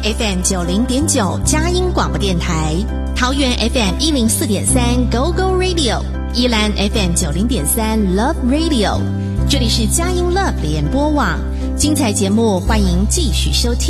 FM 90.9佳音广播电台，桃园 FM 104.3 Go Go Radio， 宜兰 FM 90.3 Love Radio， 这里是佳音 Love 联播网，精彩节目欢迎继续收听。